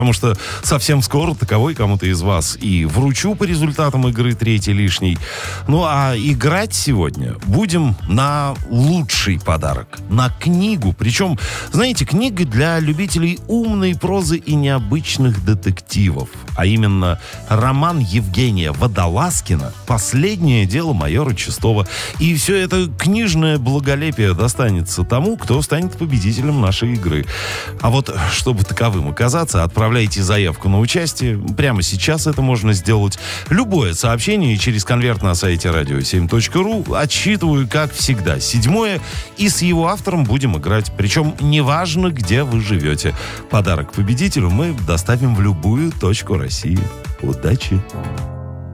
Потому что совсем скоро таковой кому-то из вас и вручу по результатам игры «Третий лишний». Ну, а играть сегодня будем на лучший подарок. На книгу. Причем, знаете, книга для любителей умной прозы и необычных детективов. А именно роман Евгения Водолазкина «Последнее дело майора Чистова». И все это книжное благолепие достанется тому, кто станет победителем нашей игры. А вот, чтобы таковым оказаться, отправляйте заявку на участие. Прямо сейчас это можно сделать. Любое сообщение через конверт на сайте radio7.ru. Отсчитываю, как всегда, 7-е. И с его автором будем играть. Причем неважно, где вы живете. Подарок победителю мы доставим в любую точку России. Удачи!